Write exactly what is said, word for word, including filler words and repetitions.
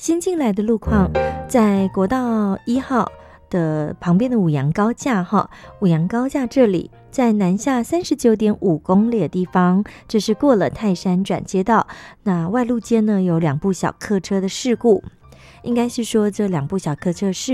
新进来的路况，在国道一号的旁边的五羊高架哈，五羊高架这里在南下三十九点五公里的地方，这是过了泰山转接道，那外路间呢有两部小客车的事故，应该是说这两部小客车事